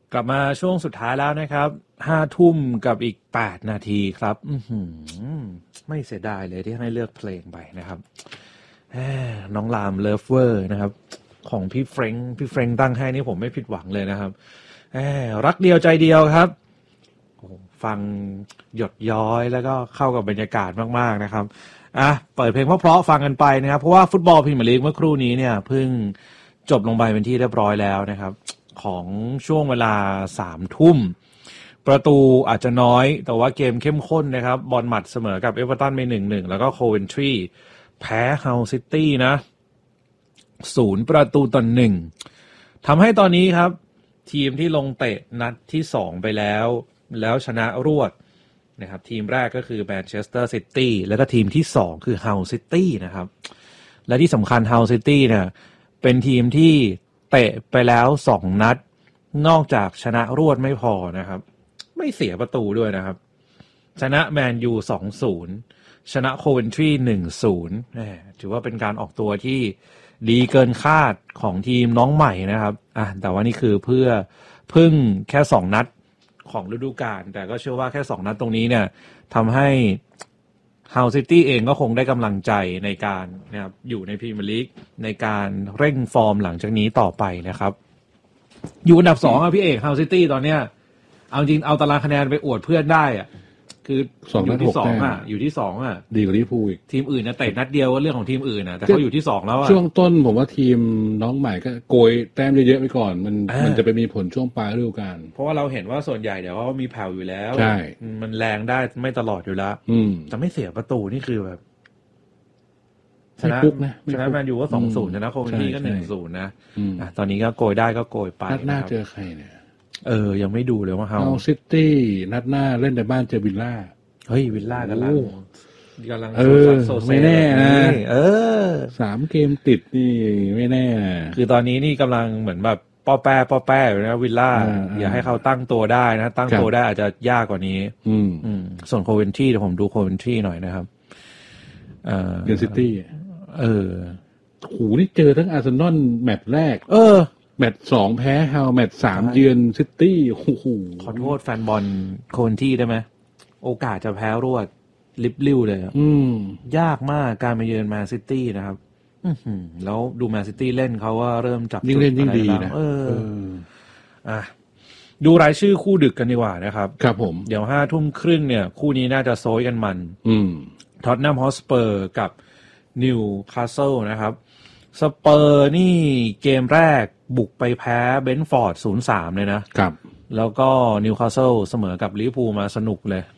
กลับมาช่วงสุดท้ายแล้วนะครับ5 ทุ่มกับอีก8 นาทีครับไม่เสียดายเลยที่ให้เลือกเพลงไปนะครับน้องลามเลิฟเวอร์นะครับของพี่เฟรงค์ตั้งให้นี่ผมไม่ผิดหวังเลยนะครับรักเดียวใจเดียวครับฟังหยดย้อยแล้วก็เข้ากับบรรยากาศมากๆนะครับเปิดเพลงเพราะๆฟังกันไปนะครับเพราะว่าฟุตบอลพรีเมียร์ลีกเมื่อครู่นี้เนี่ยเพิ่งจบลงไปเป็นที่เรียบร้อยแล้วนะครับของช่วงเวลา 3 ทุ่มประตูอาจจะน้อยแต่ว่าเกมเข้มข้นนะครับบอลหมัดเสมอกับเอเวอร์ตันไป 1-1 แล้วก็โคเวนทรีแพ้เฮาซิตี้นะ0-1ทำให้ตอนนี้ครับทีมที่ลงเตะนัดที่2ไปแล้วชนะรวดนะครับทีมแรกก็คือแมนเชสเตอร์ซิตี้แล้วก็ทีมที่2คือเฮาซิตี้นะครับและที่สำคัญเฮาซิตี้เนี่ยเป็นทีมที่เตะไปแล้ว2 นัดนอกจากชนะรวดไม่พอนะครับไม่เสียประตูด้วยนะครับชนะแมนยู 2-0 ชนะโคเวนทรี 1-0 ถือว่าเป็นการออกตัวที่ดีเกินคาดของทีมน้องใหม่นะครับแต่ว่านี่คือเพิ่งแค่2 นัดของฤดูกาลแต่ก็เชื่อว่าแค่2 นัดตรงนี้เนี่ยทำให้เฮาซิตี้เองก็คงได้กำลังใจในการนะครับอยู่ในพรีเมียร์ลีกในการเร่งฟอร์มหลังจากนี้ต่อไปนะครับอยู่อันดับ2พี่เอกเฮาซิตี้ตอนเนี้ยเอาจริงเอาตารางคะแนนไปอวดเพื่อนได้คืออยู่ที่2อยู่ที่2 ดีกว่าลิเวอร์พูลอีกทีมอื่นนะเตะนัดเดียวก็เรื่องของทีมอื่นแต่เขาอยู่ที่2แล้วช่วงต้นผมว่าทีมน้องใหม่ก็โกยแต้มเยอะๆไปก่อนมันจะไปมีผลช่วงปลายฤดูกาลเพราะว่าเราเห็นว่าส่วนใหญ่เดี๋ยวเขามีแผ่วอยู่แล้วใช่มันแรงได้ไม่ตลอดอยู่แล้วแต่ไม่เสียประตูนี่คือแบบชนะแมนยูก็ 2-0 ชนะโคเวนทรีก็ 1-0 นะตอนนี้ก็โกยได้ก็โกยไปนัดหน้าเจอใครเนี่ยยังไม่ดูเลยว่าเฮาซิตี้นัดหน้าเล่นในบ้านเจอวิลล่าเฮ้ยวิลล่ากำลังโซเซ่ไม่แน่นะ3 เกมติดนี่ไม่แน่คือตอนนี้นี่กำลังเหมือนแบบป้อแป้อยู่นะวิลล่าอย่าให้เขาตั้งตัวได้นะตั้งตัวได้อาจจะยากกว่านี้ส่วนโคเวนทรีเดี๋ยวผมดูโคเวนทรีหน่อยนะครับเดนซิตี้โหนี่เจอทั้งอาร์เซนอลแมตช์แรกแมตช์2แพ้เฮาแมตช์3เยือนซิตี้โอ้โหขอโทษแฟนบอลโคเวนทรีได้ไหมโอกาสจะแพ้รวดลิบลิ่วเลยยากมากการมาเยือนแมนซิตี้นะครับแล้วดูแมนซิตี้เล่นเขาว่าเริ่มจับจุดอะไรแล้วดูรายชื่อคู่ดึกกันดีกว่านะครับครับผมเดี๋ยว 5 ทุ่มครึ่งเนี่ยคู่นี้น่าจะโซยกันมันท็อตแนมฮอตสเปอร์กับนิวคาสเซิลนะครับสเปอร์นี่เกมแรกบุกไปแพ้เบรนท์ฟอร์ด 0-3 เลยนะครับแล้วก็นิวคาสเซิลเสมอกับลิเวอร์พูลมาสนุกเลย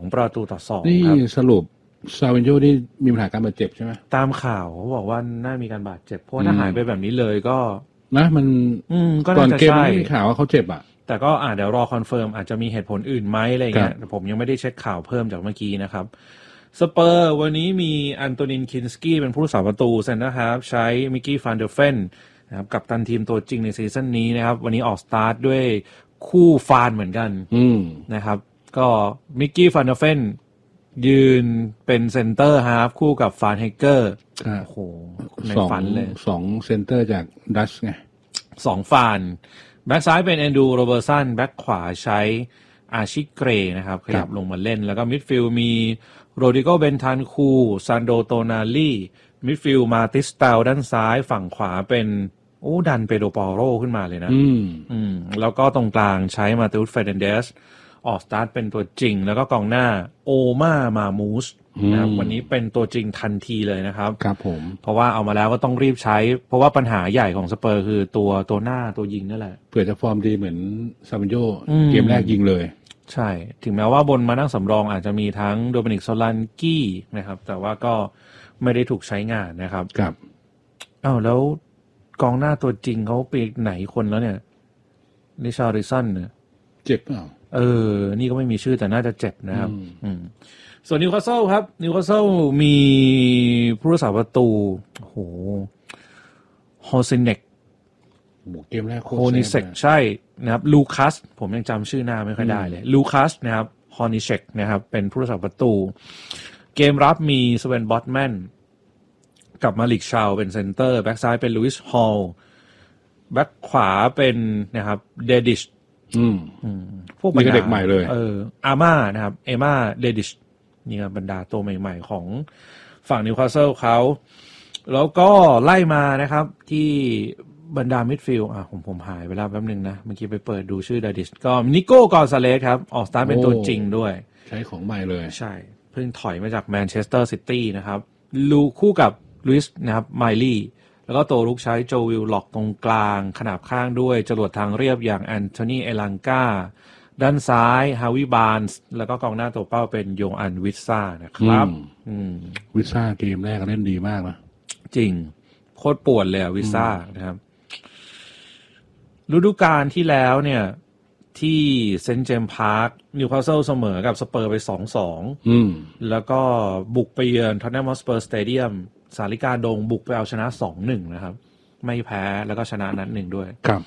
2-2 นี่สรุปซาวินโญ่นี่มีปัญหาการบาดเจ็บใช่ไหมตามข่าวเขาบอกว่าน่ามีการบาดเจ็บเพราะถ้าหายไปแบบนี้เลยก็นะมันก่อนเกมไม่มีข่าวว่าเขาเจ็บแต่ก็เดี๋ยวรอคอนเฟิร์มอาจจะมีเหตุผลอื่นไหมอะไรเงี้ยผมยังไม่ได้เช็คข่าวเพิ่มจากเมื่อกี้นะครับสเปอร์วันนี้มีอันโตนินคินสกี้เป็นผู้รักษาประตูเซนเตอร์ฮาล์ฟใช้มิกกี้ฟันเดอร์เฟนนะครับกัปตันทีมตัวจริงในซีซั่นนี้นะครับวันนี้ออกสตาร์ทด้วยคู่ฟานเหมือนกันนะครับก็มิกกี้ฟันเดอร์เฟนยืนเป็นเซนเตอร์ฮาล์ฟคู่กับฟานเฮเกอร์โอ้โหในฝันเลย 2เซนเตอร์จากดัชไง 2ฟานแบ็กซ้ายเป็นแอนดรูโรเบอร์สันแบ็กขวาใช้อาชิเกรนะครับขยับลงมาเล่นแล้วก็มิดฟิลด์มีโรดิโกเบนทันคูซันโดโตนาลีมิดฟิลด์มาติสเตลด้านซ้ายฝั่งขวาเป็นดันเปโดปอโรขึ้นมาเลยนะแล้วก็ตรงกลางใช้มาติอุสเฟรนันเดสออกสตาร์ทเป็นตัวจริงแล้วก็กองหน้าโอมามูสนะครับวันนี้เป็นตัวจริงทันทีเลยนะครับครับผมเพราะว่าเอามาแล้วก็ต้องรีบใช้เพราะว่าปัญหาใหญ่ของสเปอร์คือตัวหน้าตัวยิงนั่นแหละเผื่อจะฟอร์มดีเหมือนซาวินโญ่เกมแรกยิงเลยใช่ถึงแม้ว่าบนมานั่งสำรองอาจจะมีทั้งโดมินิกโซลันกี้นะครับแต่ว่าก็ไม่ได้ถูกใช้งานนะครับครับแล้วกองหน้าตัวจริงเขาไปไหนคนแล้วเนี่ยริชาริสันเนี่ยเจ็บเปล่านี่ก็ไม่มีชื่อแต่น่าจะเจ็บนะครับส่วนนิวคาสเซิลครับนิวคาสเซิลมีผู้รักษาประตูโหฮอซินเนกเกมแรกโฮนิเซกใช่นะครับลูคัสผมยังจำชื่อหน้าไม่ค่อยได้เลยลูคัสนะครับฮอนิเซกนะครับเป็นผู้รักษาประตูเกมรับมีสเวนบอตแมนกับมาลิกชาวเป็นเซนเตอร์แบ็กซ้ายเป็นลุยส์ฮอลล์แบ็กขวาเป็นนะครับเดดิชพวกนี่ก็เด็กใหม่เลยอาม่านะครับเอม่าเดดิชนี่ก็บรรดาตัวใหม่ๆของฝั่งนิวคาสเซิลเขาแล้วก็ไล่มานะครับที่บรรดามิดฟิลด์ผมหายไปแล้วแป๊บนึงนะเมื่อกี้ไปเปิดดูชื่อเดดิชก็นิโก้กอนซาเลสครับออกสตาร์ทเป็นตัวจริงด้วยใช้ของใหม่เลยใช่เพิ่งถอยมาจากแมนเชสเตอร์ซิตี้นะครับลูคู่กับลุยส์นะครับไมลี่แล้วก็ตัวลุกใช้โจวิลล็อกตรงกลางขนาบข้างด้วยจรวดทางเรียบอย่างแอนโทนีเอลังกาด้านซ้ายฮาวิบาร์นส์แล้วก็กองหน้าตัวเป้าเป็นโยงอันวิสซ่านะครับวิสซ่าเกมแรกเล่นดีมากนะจริงโคตรปวดเลยวิสซ่านะครับฤดูกาลที่แล้วเนี่ยที่เซนต์เจมส์พาร์คนิวคาสเซิลเสมอกับสเปอร์ไป 2-2 แล้วก็บุกไปเยือนท็อตแนมฮอตสเปอร์สเตเดียมสาริกาดงบุกไปเอาชนะ 2-1 นะครับไม่แพ้แล้วก็ชนะนัดหนึ่งด้วยครับ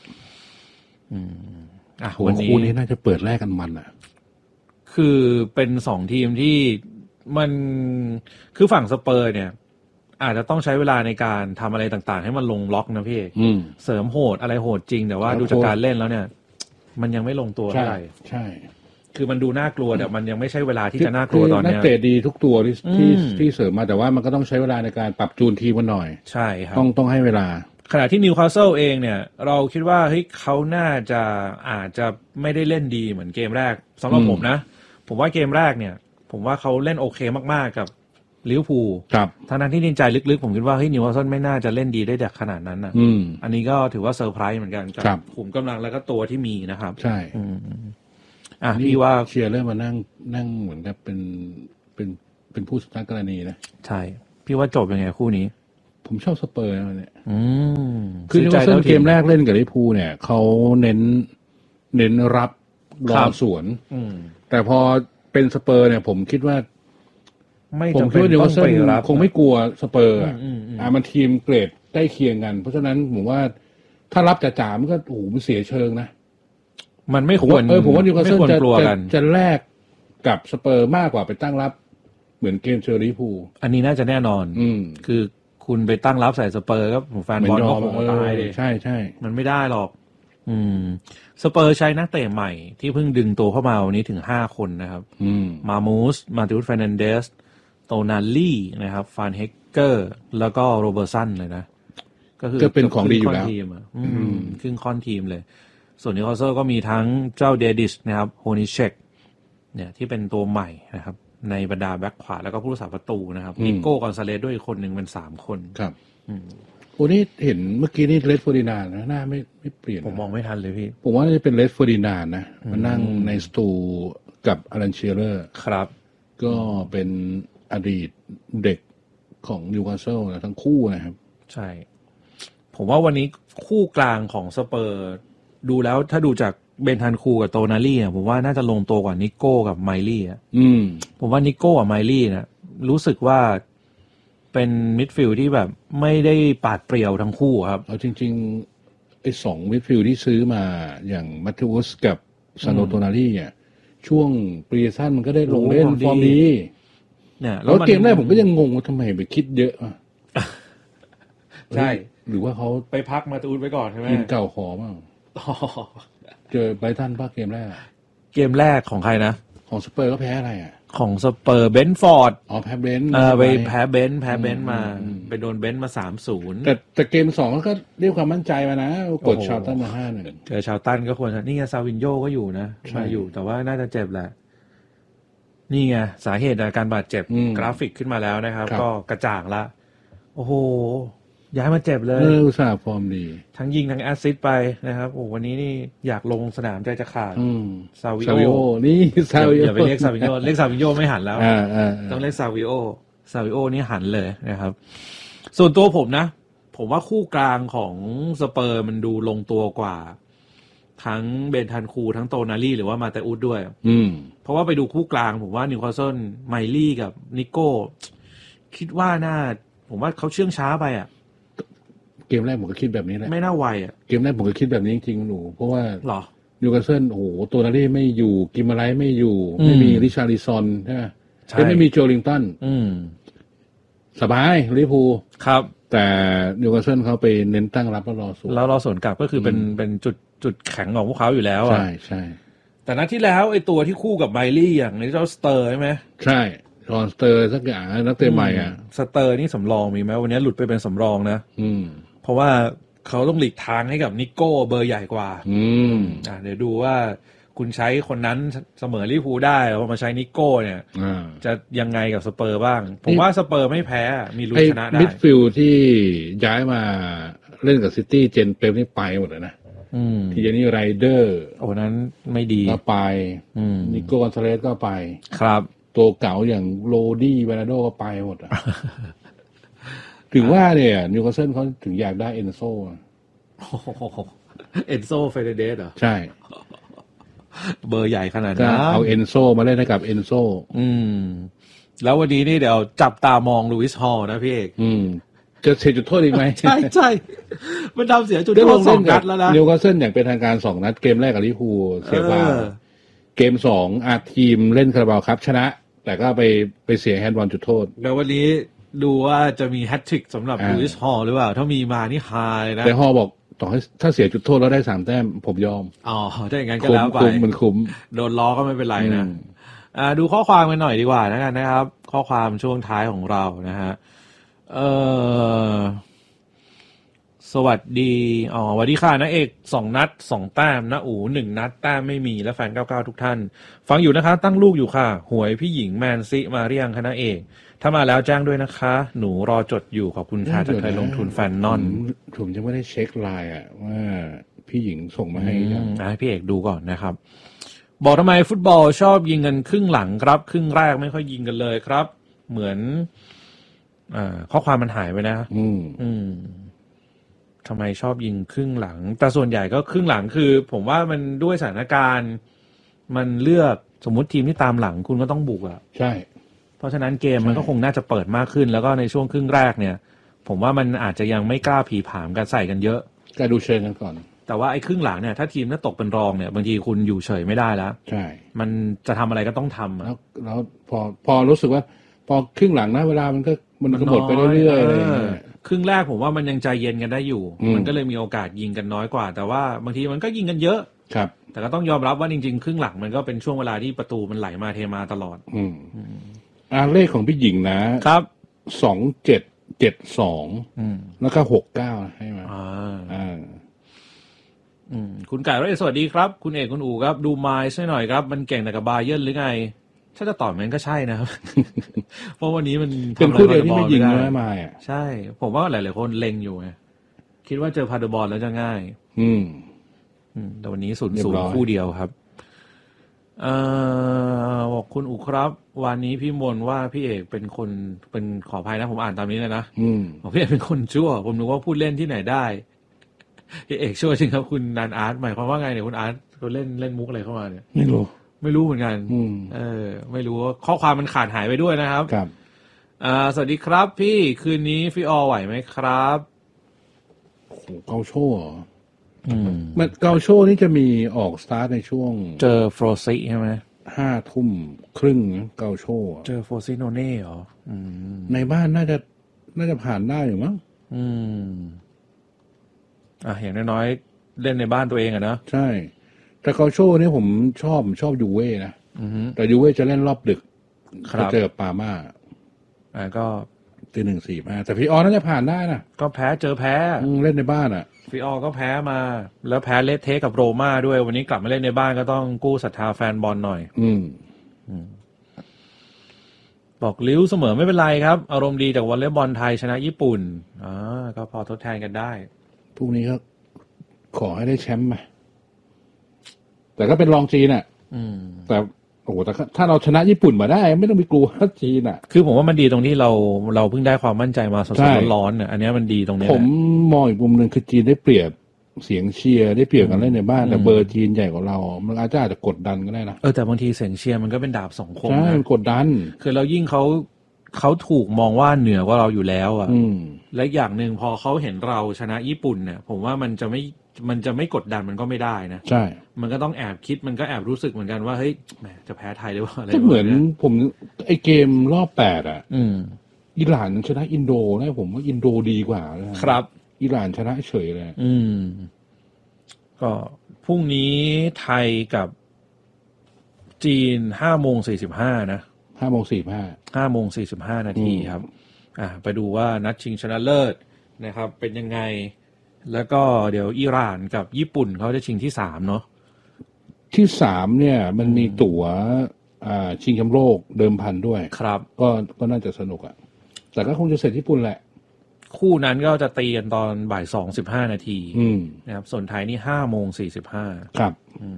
วันนี้คู่นี้น่าจะเปิดแรกกันมันอ่ะคือเป็น2ทีมที่มันคือฝั่งสเปอร์เนี่ยอาจจะต้องใช้เวลาในการทำอะไรต่างๆให้มันลงล็อกนะพี่เสริมโหดอะไรโหดจริงแต่ว่าดูจากการเล่นแล้วเนี่ยมันยังไม่ลงตัวเท่าไหร่ใช่คือมันดูน่ากลัวแต่มันยังไม่ใช่เวลาที่จะน่ากลัวตอนนี้นักเตะดีทุกตัวที่เสริมมาแต่ว่ามันก็ต้องใช้เวลาในการปรับจูนทีมกันหน่อยใช่ครับต้องให้เวลาขณะที่นิวคาสเซิลเองเนี่ยเราคิดว่าเฮ้ยเขาน่าจะอาจจะไม่ได้เล่นดีเหมือนเกมแรกสำหรับผมนะผมว่าเกมแรกเนี่ยผมว่าเขาเล่นโอเคมากๆกับลิเวอร์พูลทั้งนั้นที่ในใจลึกๆผมคิดว่าเฮ้ยนิวคาสเซิลไม่น่าจะเล่นดีได้แบบขนาดนั้นนะอันนี้ก็ถือว่าเซอร์ไพรส์เหมือนกันกับขุมกำลังแล้วก็ตัวที่มีนะครับใช่พี่ว่าเชียร์เริ่มมานั่งเหมือนกับเป็นผู้สักกรณีนะใช่พี่ว่าจบยังไงคู่นี้ผมชอบสเปอร์นะเนี่ยคือนิวคาสเซิลเกมแรกเล่นกับลิเวอร์พูลเนี่ยเขาเน้นรับรอสวนแต่พอเป็นสเปอร์เนี่ยผมคิดว่าผมคิดว่านิวคาสเซิลคงไม่กลัวสเปอร์มันทีมเกรดใกล้เคียงกันเพราะฉะนั้นผมว่าถ้ารับจ๋าๆมันก็มันเสียเชิงนะมันไม่ควรผมว่านิวคาสเซิลจะแลกกับสเปอร์มากกว่าไปตั้งรับเหมือนเกมเชอร์ลิพูลอันนี้น่าจะแน่นอนคือคุณไปตั้งรับใส่สเปอร์ก็แฟนบอลก็คงตายเลยใช่มันไม่ได้หรอกสเปอร์ใช้นักเตะใหม่ที่เพิ่งดึงตัวเข้ามาวันนี้ถึง5คนนะครับมามูสมาติอุส เฟร์นันเดสโตนาลี่นะครับฟานเฮกเกอร์แล้วก็โรเบอร์สันเลยนะก็เป็นของดีอยู่แล้วครึ่งค่อนทีมเลยส่วนนิวคาสเซิลก็มีทั้งเจ้าเดดิชนะครับโฮนิเชกเนี่ยที่เป็นตัวใหม่นะครับในบรรดาแบ็คขวาแล้วก็ผู้รักษาประตูนะครับนิโก้กอนซาเลสด้วยคนหนึ่งเป็น3คนครับนี่เห็นเมื่อกี้นี่เลสเฟอร์ดินานนะหน้าไม่เปลี่ยนผมมองไม่ทันเลยพี่ผมว่าน่าจะเป็นเลสเฟอร์ดินานนะมานั่งในสตูกับอลันเชียร์ครับก็เป็นอดีตเด็กของนิวคาสเซิลนะทั้งคู่นะครับใช่ผมว่าวันนี้คู่กลางของสเปอร์ดูแล้วถ้าดูจากเบนทันคูกับโตนาลี่ผมว่าน่าจะลงตัวกว่านิโก้กับไมลี่ผมว่านิโก้กับไมลี่นะรู้สึกว่าเป็นมิดฟิลด์ที่แบบไม่ได้ปาดเปรียวทั้งคู่ครับเอาจริงๆไอ้2มิดฟิลด์ที่ซื้อมาอย่างมัตเทอุสกับซานโนโตนาลี่เนี่ยช่วงปรีซันมันก็ได้ลงเล่นฟอร์มดีเนี่ยแล้วเกมแรกผมก็ยังงงว่าทำไมไปคิดเยอะอ่ะใช่หรือว่าเขาไปพักมาตูนไว้ก่อนใช่ไหมทีมเก่าขอมั้งเจอไบรตันป่ะเกมแรกของใครนะของสเปอร์ก็แพ้อะไรอ่ะของสเปอร์เบนฟอร์ดแพ้เบนไปแพ้เบนมาไปโดนเบนมา 3-0 แต่เกม2ก็เรียกความมั่นใจมานะกดชาวตันมา 5-1 เจอชาวตันก็ควรนี่ไงซาวินโญก็อยู่นะมาอยู่แต่ว่าน่าจะเจ็บแหละนี่ไงสาเหตุการบาดเจ็บกราฟิกขึ้นมาแล้วนะครับก็กระจ่างละโอ้โหย้ายมาเจ็บเลยอุตส่าห์ฟอร์มดีทั้งยิงทั้งแอสซิสต์ไปนะครับโอ้วันนี้นี่อยากลงสนามใจจะขาดซาวิโอนี่ซาวิโออย่าไปเรียกซาวิโอเรียกซาวิโอไม่หันแล้วต้องเรียกซาวิโอนี่หันเลยนะครับส่วนตัวผมนะผมว่าคู่กลางของสเปอร์มันดูลงตัวกว่าทั้งเบนทันคูทั้งโตนาลี่หรือว่ามาเตอุสด้วยเพราะว่าไปดูคู่กลางผมว่านิวคาสเซิลไมลี่กับนิโก้คิดว่าผมว่าเขาเชื่องช้าไปอ่ะเกมแรกผมก็คิดแบบนี้แหละไม่น่าไวอ่ะเกมแรกผมก็คิดแบบนี้จริงๆหนูเพราะว่าหรอนิวคาสเซิลโอ้โหโตนาลี่ไม่อยู่กิมมาไลไม่อยู่ไม่มีริชาร์ลิซอนใช่ไหมไม่มีโจลิงตันสบายลิเวอร์พูลครับแต่นิวคาสเซิลเขาไปเน้นตั้งรับแล้วรอสวนกลับก็คือเป็นจุดจุดแข็งของพวกเขาอยู่แล้วอ่ะใช่แต่นัดที่แล้วไอ้ตัวที่คู่กับไมลี่อย่างนี้เจ้าสเตอร์ใช่ไหมใช่จอห์นสเตอร์สักอย่างนักเตะใหม่อ่ะสเตอร์นี่สำรองมีไหมวันนี้หลุดไปเป็นสำรองนะเพราะว่าเขาต้องหลีกทางให้กับนิโก้เบอร์ใหญ่กว่าเดี๋ยวดูว่าคุณใช้คนนั้นเสมอลิเวอร์พูลได้แล้วมาใช้นิโก้เนี่ยจะยังไงกับสเปอร์บ้างผมว่าสเปอร์ไม่แพ้มีลุ้นชนะได้มิดฟิลด์ที่ย้ายมาเล่นกับซิตี้เจนเปมนี่ไปหมดเลยนะทีเจนี่ไรเดอร์โอ้นั้นไม่ดีก็ไปนิโก้กอนซาเลสก็ไปครับตัวเก่าอย่างโรดี้เวนาโดก็ไปหมดอ่ะถึงว่าเนี่ยนิวคาสเซิลเขาถึงอยากได้เอนโซเอนโซเฟเรเดสเหรอใช่เบอร์ใหญ่ขนาดนั้นเอาเอนโซมาเล่นให้กับเอนโซแล้ววันนี้นี่เดี๋ยวจับตามองลูอิสฮอลนะพี่เอกจะเสียจุดโทษอีกไหมใช่มันทำเสียจุดโทษ2 นัดแล้วนะนิวคาสเซิลอย่างเป็นทางการ2 นัดเกมแรกกับลิเวอร์พูลเสียว่าเกม2ทีมเล่นคาราบาวครับชนะแต่ก็ไปเสียแฮนด์บอลจุดโทษแล้ววันนี้ดูว่าจะมีแฮตทริกสำหรับลูอิสฮอลหรือเปล่าถ้ามีมานี่ฮาเลยนะแต่ฮอลบอกต่อให้ถ้าเสียจุดโทษแล้วได้3 แต้มผมยอมถ้าอย่างนั้นก็แล้วไปมันคุ้มโดนล้อก็ไม่เป็นไรนะดูข้อความกันหน่อยดีกว่านะครับข้อความช่วงท้ายของเรานะฮะสวัสดีสวัสดีค่ะนะเอก2 นัด 2 แต้มนะอู๋1 นัดแต้มไม่มีและแฟน99ทุกท่านฟังอยู่นะคะตั้งลูกอยู่ค่ะหวยพี่หญิงแมนซีมาเรียงคณะเอกถ้ามาแล้วแจ้งด้วยนะคะหนูรอจดอยู่ขอบคุณค่ะจะเคยลงทุนแฟนนอนผมจะไม่ได้เช็คไลน์อ่ะว่าพี่หญิงส่งมาให้ให้พี่เอกดูก่อนนะครับบอกทำไมฟุตบอลชอบยิงกันครึ่งหลังครับครึ่งแรกไม่ค่อยยิงกันเลยครับเหมือนข้อความมันหายไปนะทำไมชอบยิงครึ่งหลังแต่ส่วนใหญ่ก็ครึ่งหลังคือผมว่ามันด้วยสถานการณ์มันเลือกสมมุติทีมที่ตามหลังคุณก็ต้องบุกอ่ะใช่เพราะฉะนั้นเกมมันก็คงน่าจะเปิดมากขึ้นแล้วก็ในช่วงครึ่งแรกเนี่ยผมว่ามันอาจจะยังไม่กล้าผีผามกันใส่กันเยอะก็ดูเชิงกันก่อนแต่ว่าไอ้ครึ่งหลังเนี่ยถ้าทีมน่าตกเป็นรองเนี่ยบางทีคุณอยู่เฉยไม่ได้แล้วใช่มันจะทำอะไรก็ต้องทำแล้วพอรู้สึกว่าพอครึ่งหลังนะเวลามันก็หมดไปเรื่อยๆเลยครึ่งแรกผมว่ามันยังใจเย็นกันได้อยู่มันก็เลยมีโอกาสยิงกันน้อยกว่าแต่ว่าบางทีมันก็ยิงกันเยอะครับแต่ก็ต้องยอมรับว่าจริงๆครึ่งหลังมันก็เป็นช่วงเวลาที่ประตูมันไหลมาเทมาตลอดเลขของพี่หญิงนะครับ2772แล้วก็69ให้มาคุณไก่ร้อยสวัสดีครับคุณเอกคุณอู๋ครับดูไมล์ช่วยหน่อยครับมันเก่งแต่กับบาเยิร์นหรือไงถ้าจะตอบมันก็ใช่นะครับเพราะวันนี้มันเป็นคู่เดียวที่ไม่ยิงไม่มาอ่ะใช่ผมว่าหลายๆคนเล็งอยู่ไงคิดว่าเจอพาเดอร์บอลแล้วจะง่ายแต่วันนี้0-0คู่เดียวครับบอกคุณอุครับวันนี้พี่มนว่าพี่เอกเป็นคนเป็นขออภัยนะผมอ่านตามนี้เลยนะบอกพี่เอกเป็นคนชั่วผมนึกว่าพูดเล่นที่ไหนได้พี่เอกชั่วจริงครับคุณนันอาร์ตหมายความว่าไงเนี่ยคุณอาร์ตเขาเล่นมุกอะไรเข้ามาเนี่ยไม่รู้เหมือนกันไม่รู้ว่าข้อความมันขาดหายไปด้วยนะครับครับสวัสดีครับพี่คืนนี้พี่อไหวไหมครับโอ้โหเกาโชมันเกาโชนี่จะมีออกสตาร์ทในช่วงเจอโฟรซิใช่ไหม 5:30เกาโชเจอโฟรซิโนเน่เหรอในบ้านน่าจะผ่านได้อยู่มั้งอย่างน้อยๆเล่นในบ้านตัวเองอะนะใช่แต่เกาโชนี่ผมชอบยูเว่นะแต่ยูเว่จะเล่นรอบดึกจะเจอปาม่าก็ 1:45แต่พี่ออน่าจะผ่านได้นะก็แพ้เจอแพ้เล่นในบ้านอ่ะพี่ออก็แพ้มาแล้วแพ้เละเทะกับโรม่าด้วยวันนี้กลับมาเล่นในบ้านก็ต้องกู้ศรัทธาแฟนบอลหน่อยบอกลิ้วเสมอไม่เป็นไรครับอารมณ์ดีจากวอลเลย์บอลไทยชนะญี่ปุ่นก็พอทดแทนกันได้พรุ่งนี้ก็ขอให้ได้แชมป์มาแต่ก็เป็นรองจีนอ่ะแต่โอ้โหแต่ถ้าเราชนะญี่ปุ่นมาได้ไม่ต้องไปกลัวจีนอ่ะคือผมว่ามันดีตรงที่เราเพิ่งได้ความมั่นใจมาสดๆร้อนๆเนี่ยอันนี้มันดีตรงนี้ผมมองอีกมุมนึงคือจีนได้เปรียบเสียงเชียร์ได้เปรียบกันเล่นในบ้านแต่เบอร์จีนใหญ่กว่าเรามันอาจจะกดดันก็ได้นะแต่บางทีเสียงเชียร์มันก็เป็นดาบสองคมนะใช่กดดันคือเรายิ่งเขาถูกมองว่าเหนือกว่าเราอยู่แล้วอ่ะและอย่างนึงพอเขาเห็นเราชนะญี่ปุ่นเนี่ยผมว่ามันจะไม่กดดันมันก็ไม่ได้นะใช่มันก็ต้องแอบคิดมันก็แอบรู้สึกเหมือนกันว่าเฮ้ยแหมจะแพ้ไทยหรือว่าอะไรก็เหมือนผมไอเกมรอบ8อ่ะอิหร่านชนะอินโดนะผมว่าอินโดดีกว่าครับอิหร่านชนะเฉยเลยก็พรุ่งนี้ไทยกับจีน5:45 นะ5:45 นาทีครับไปดูว่านัดชิงชนะเลิศนะครับเป็นยังไงแล้วก็เดี๋ยวอิหร่านกับญี่ปุ่นเขาจะชิงที่3เนาะที่3เนี่ยมันมีตั๋วชิงแชมป์โลกเดิมพันด้วยครับก็น่าจะสนุกอ่ะแต่ก็คงจะเสร็จญี่ปุ่นแหละคู่นั้นก็จะตีกันตอนบ่าย 2:15 นาทีนะครับส่วนไทยนี่5:45 ครับ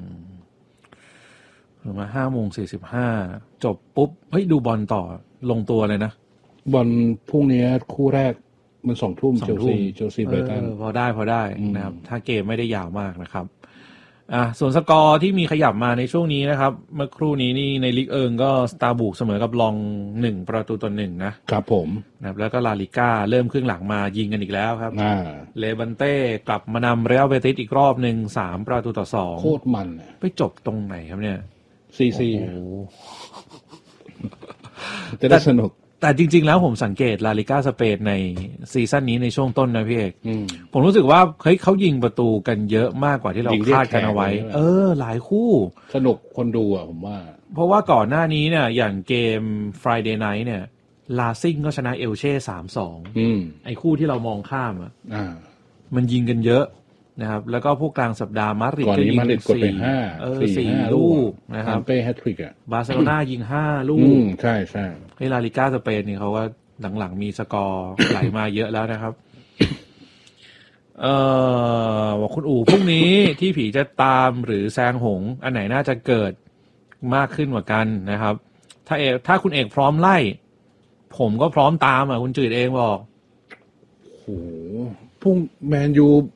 หรือมา5:45จบปุ๊บเฮ้ยดูบอลต่อลงตัวเลยนะบอลพรุ่งนี้คู่แรกมัน2 ทุ่มเชลซีไบรตันพอได้นะครับถ้าเกมไม่ได้ยาวมากนะครับส่วนสกอร์ที่มีขยับมาในช่วงนี้นะครับเมื่อครู่นี้นี่ในลีกก็สตาร์บุกเสมอกับลอง1-1นะครับผมนะครับแล้วก็ลาลิก้าเริ่มครึ่งหลังมายิงกันอีกแล้วครับเลบันเต้กลับมานำเรอัลเบติสอีกรอบนึง3-2 โคตรมันไปจบตรงไหนครับเนี่ย 4-4จะได้สนุกแต่จริงๆแล้วผมสังเกตลาลิก้าสเปนในซีซั่นนี้ในช่วงต้นนะพี่เอกผมรู้สึกว่าเฮ้ยเขายิงประตูกันเยอะมากกว่าที่เราคาดกันเอาไว้หลายคู่สนุกคนดูผมว่าเพราะว่าก่อนหน้านี้เนี่ยอย่างเกม Friday Night เนี่ยลาซิงก็ชนะเอลเช่ 3-2ไอ้คู่ที่เรามองข้ามมันยิงกันเยอะนะครับแล้วก็พวกกลางสัปดาห์มาดริดก็ยิง4ลูกนะครับเป้แฮตทริกบาร์เซโลนายิง5ลูกใช่ๆให้ลาลิก้าสเปนนี่เขาว่าหลังๆมีสกอร์ไหลมาเยอะแล้วนะครับว่าคุณอู๋พรุ่งนี้ที่ผีจะตามหรือแซงหงอันไหนน่าจะเกิดมากขึ้นกว่ากันนะครับถ้าคุณเอกพร้อมไล่ผมก็พร้อมตามคุณจืดเองบอกโหพุ่งแมนยู